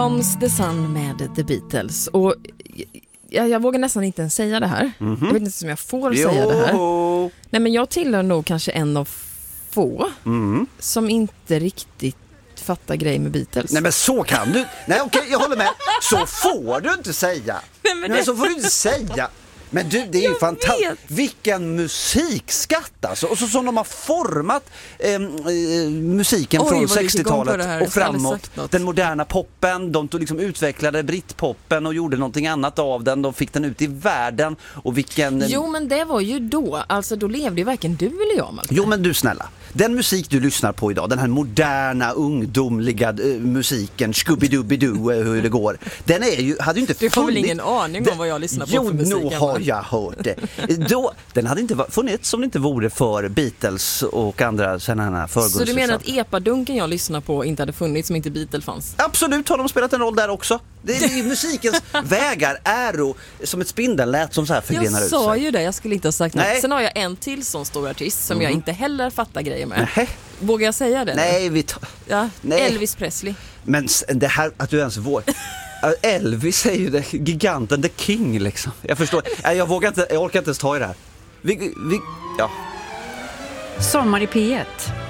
Comes the Sun med The Beatles. Och jag vågar nästan inte ens säga det här. Jag vet inte om jag får säga det här. Nej, men jag tillhör nog kanske en av få som inte riktigt fattar grej med Beatles. Nej, men så kan du. Nej, okej, jag håller med. Så får du inte säga. Nej, så får du inte säga. Men du, det är ju fantastiskt. Vilken musikskatt alltså. Och så som de har format musiken från 60-talet och framåt. Den moderna poppen, de liksom utvecklade britpoppen och gjorde någonting annat av den. De fick den ut i världen. Och vilken... Jo, men det var ju då. Alltså då levde ju varken du eller jag, Malte. Jo, men du snälla. Den musik du lyssnar på idag, den här moderna, ungdomliga musiken, Scooby-Dooby-Doo, hur det går, den är ju, hade ju inte funnits. Du får väl ingen aning om vad jag lyssnar på för musik? Jo, nog har jag hört det. Den hade inte funnits om det inte vore för Beatles och andra sådana här förgrunds. Så du menar att epadunken jag lyssnar på inte hade funnits som inte Beatles fanns? Absolut, har de spelat en roll där också. Det är musikens vägar, äro, som ett spindellät som så här förgrenar ut sig. Jag sa ju det, jag skulle inte ha sagt något. Sen har jag en till sån stor artist som jag inte heller fattar grejer med. Vågar jag säga det? Nej, Nej. Elvis Presley. Men det här, att du ens vågar... Elvis är ju det, giganten, the king liksom. Jag förstår. Jag orkar inte ens ta i det här. Sommar i P1.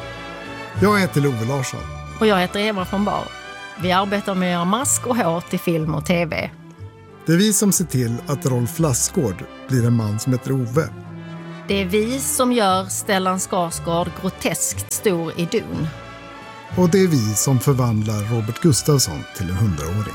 Jag heter Love Larsson. Och jag heter Eva von Bar. Vi arbetar med att göra mask och hår till film och tv. Det är vi som ser till att Rolf Lassgård blir en man som heter Ove. Det är vi som gör Stellan Skarsgård groteskt stor i Dune. Och det är vi som förvandlar Robert Gustafsson till en 100-åring.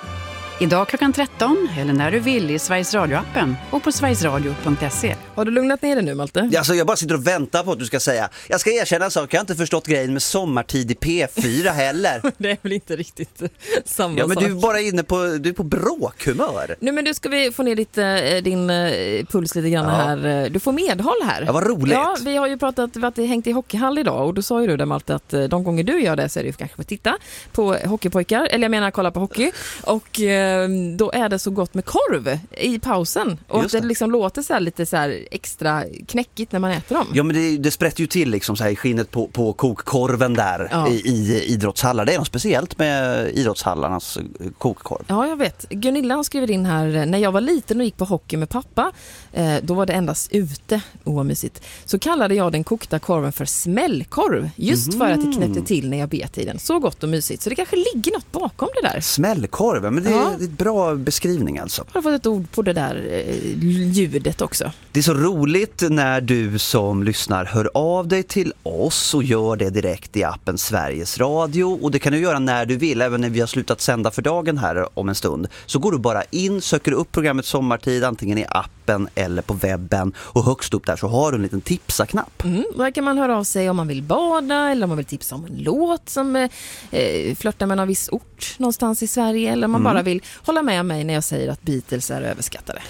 Idag klockan 13 eller när du vill i Sveriges Radio-appen och på sverigesradio.se. Har du lugnat ner dig nu, Malte? Alltså, jag bara sitter och väntar på att du ska säga. Jag ska erkänna en sak, jag har inte förstått grejen med sommartid i P4 heller. Det är väl inte riktigt samma sak. Ja, men du är bara inne på, du är på bråkhumör. Nu, men du ska vi få ner lite din puls lite grann här. Du får medhåll här. Ja, vad roligt. Ja, vi har ju pratat att det hängt i hockeyhall idag och då sa ju du där, Malte, att de gånger du gör det så är det ju kanske för att titta på hockeypojkar, eller jag menar kolla på hockey, och då är det så gott med korv i pausen och att det liksom låter så här lite så här extra knäckigt när man äter dem. Ja, men det sprätter ju till liksom så här i skinnet på kokkorven där i idrottshallar. Det är något speciellt med idrottshallarnas kokkorv. Ja, jag vet. Gunilla har skrivit in här: när jag var liten och gick på hockey med pappa, då var det endast ute, oamysigt. Så kallade jag den kokta korven för smällkorv, just för att det knäppte till när jag bet i den. Så gott och mysigt. Så det kanske ligger något bakom det där. Smällkorv, men det är ett bra beskrivning alltså. Jag har fått ett ord på det där ljudet också. Det är så roligt när du som lyssnar hör av dig till oss och gör det direkt i appen Sveriges Radio, och det kan du göra när du vill, även när vi har slutat sända för dagen här om en stund. Så går du bara in, söker upp programmet Sommartid antingen i appen eller på webben, och högst upp där så har du en liten tipsa-knapp. Där kan man höra av sig om man vill bada eller om man vill tipsa om en låt som flörtar med en viss ort någonstans i Sverige, eller om man bara vill hålla med mig när jag säger att Beatles är överskattade.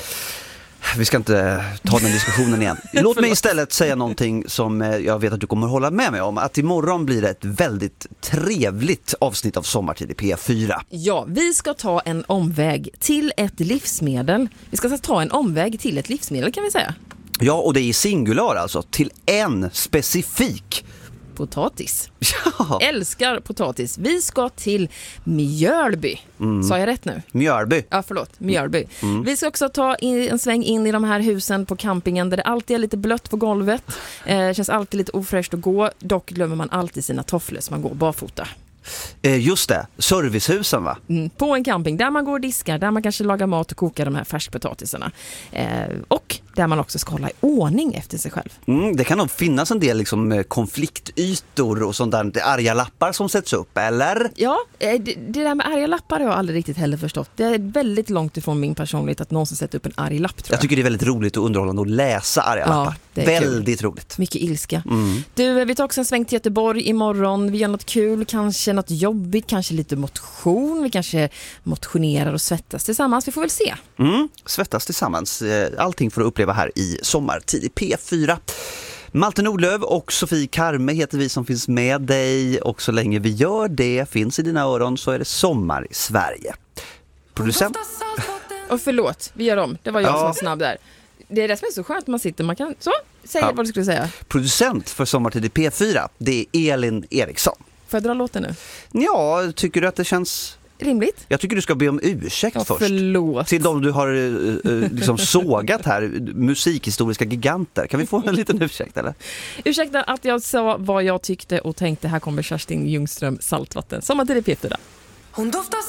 Vi ska inte ta den diskussionen igen. Låt mig istället säga någonting som jag vet att du kommer hålla med mig om. Att imorgon blir det ett väldigt trevligt avsnitt av Sommartid i P4. Ja, vi ska ta en omväg till ett livsmedel. Vi ska ta en omväg till ett livsmedel, kan vi säga. Ja, och det är i singular alltså. Till en specifik potatis. Ja. Älskar potatis. Vi ska till Mjölby. Sa jag rätt nu? Mjölby. Ja, förlåt. Mjölby. Vi ska också ta en sväng in i de här husen på campingen där det alltid är lite blött på golvet. Känns alltid lite ofräscht att gå. Dock glömmer man alltid sina tofflor så man går barfota. Just det, servicehusen va? På en camping där man går och diskar, där man kanske lagar mat och kokar de här färskpotatisarna. Och där man också ska hålla i ordning efter sig själv. Det kan nog finnas en del liksom, konfliktytor och sånt där, arga lappar som sätts upp, eller? Ja, det där med arga lappar har jag aldrig riktigt heller förstått. Det är väldigt långt ifrån min personlighet att någon som sätter upp en arg lapp, tror jag. Jag tycker det är väldigt roligt och underhållande att läsa arga lappar. Det är väldigt roligt. Mycket ilska. Du, vi tar också en sväng till Göteborg imorgon. Vi gör något kul, kanske något jobbigt, kanske lite motion. Vi kanske motionerar och svettas tillsammans. Vi får väl se. Svettas tillsammans. Allting för att uppleva här i Sommartid i P4. Malte Nordlöf och Sofie Karme heter vi som finns med dig. Och så länge vi gör det, finns i dina öron, så är det sommar i Sverige. Producent? Och förlåt, vi gör om. Det var jag som var snabb där. Det är det som är så skönt, man sitter, man kan så säga vad du skulle säga. Producent för Sommartid i P4, det är Elin Eriksson. Får jag dra låten nu? Ja, tycker du att det känns rimligt. Jag tycker du ska be om ursäkt först. Förlåt. Till de du har liksom sågat här, musikhistoriska giganter. Kan vi få en liten ursäkt eller? Ursäkta att jag sa vad jag tyckte och tänkte. Här kommer Kerstin Ljungström, Saltvatten. Sommartid i P4. Hon doftar